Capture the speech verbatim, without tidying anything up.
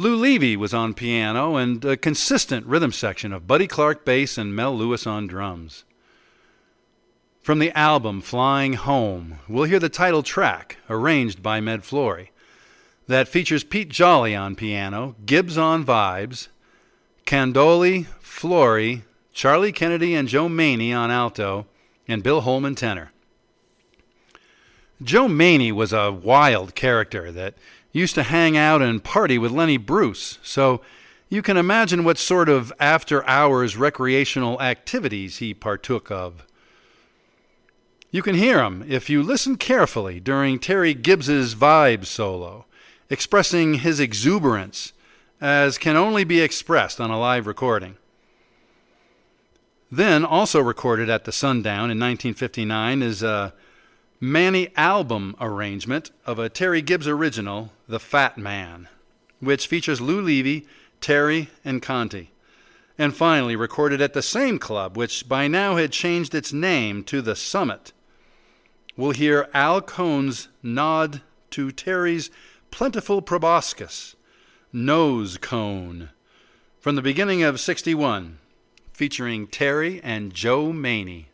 Lou Levy was on piano and a consistent rhythm section of Buddy Clark bass and Mel Lewis on drums. From the album Flying Home, we'll hear the title track, arranged by Med Flory, that features Pete Jolly on piano, Gibbs on vibes, Candoli, Flory, Charlie Kennedy and Joe Maney on alto, and Bill Holman tenor. Joe Maney was a wild character that used to hang out and party with Lenny Bruce, so you can imagine what sort of after-hours recreational activities he partook of. You can hear him if you listen carefully during Terry Gibbs's vibe solo, expressing his exuberance as can only be expressed on a live recording. Then, also recorded at the Sundown in nineteen fifty-nine, is a Manny album arrangement of a Terry Gibbs original, The Fat Man, which features Lou Levy, Terry, and Conti. And finally recorded at the same club, which by now had changed its name to The Summit. We'll hear Al Cohn's nod to Terry's plentiful proboscis, Nose Cone, from the beginning of sixty-one, featuring Terry and Joe Maney.